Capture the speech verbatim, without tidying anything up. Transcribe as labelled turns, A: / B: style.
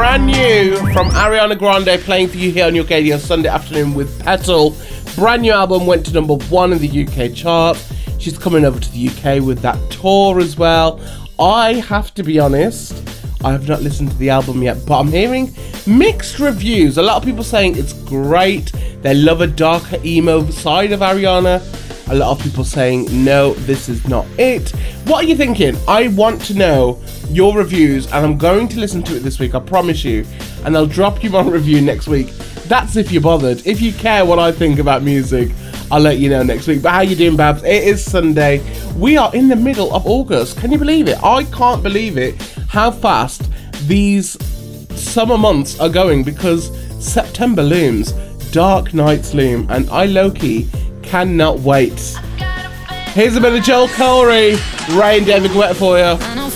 A: brand new from Ariana Grande playing for you here on your K D on Sunday afternoon with Petal. Brand new album went to number one in the U K chart. She's coming over to the U K with that tour as well. I have to be honest, I have not listened to the album yet, but I'm hearing mixed reviews. A lot of people saying it's great. They love a darker emo side of Ariana. A lot of people saying, no, this is not it. What are you thinking? I want to know your reviews, and I'm going to listen to it this week, I promise you. And I'll drop you my review next week. That's if you're bothered. If you care what I think about music, I'll let you know next week. But how you doing, Babs? It is Sunday. We are in the middle of August. Can you believe it? I can't believe it, how fast these summer months are going, because September looms. Dark nights loom, and I low-key cannot wait. Here's a bit of Joel Corey, Ray and David Guetta for you.